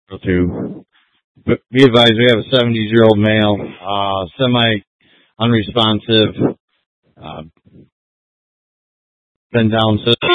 go through. But be advised, we have a 70-year-old male, semi-unresponsive, been down